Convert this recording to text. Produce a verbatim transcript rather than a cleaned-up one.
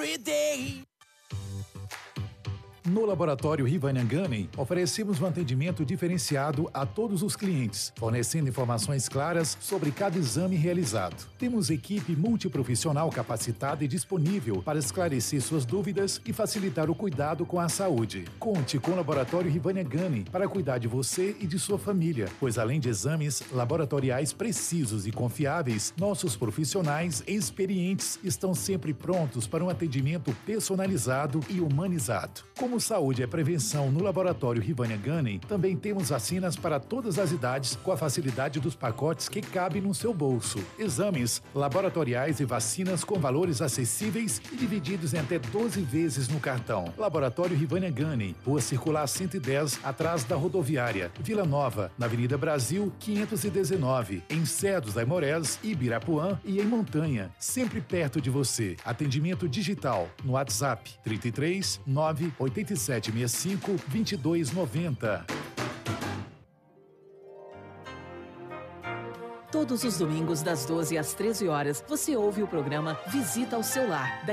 every day. No Laboratório Rivanian-Gunning, oferecemos um atendimento diferenciado a todos os clientes, fornecendo informações claras sobre cada exame realizado. Temos equipe multiprofissional capacitada e disponível para esclarecer suas dúvidas e facilitar o cuidado com a saúde. Conte com o Laboratório Rivanian-Gunning para cuidar de você e de sua família, pois além de exames laboratoriais precisos e confiáveis, nossos profissionais experientes estão sempre prontos para um atendimento personalizado e humanizado. Como saúde é prevenção no Laboratório Rivanian-Gunning, também temos vacinas para todas as idades com a facilidade dos pacotes que cabem no seu bolso. Exames laboratoriais e vacinas com valores acessíveis e divididos em até doze vezes no cartão. Laboratório Rivanian-Gunning, Rua Circular cento e dez, atrás da rodoviária. Vila Nova, na Avenida Brasil, quinhentos e dezenove, em Cedros da Aimorés, Ibirapuã e em Montanha, sempre perto de você. Atendimento digital no WhatsApp trinta e três, nove, oitenta e sete sessenta e cinco, vinte e dois noventa. Todos os domingos, das doze às treze horas, você ouve o programa Visita ao Seu Lar, da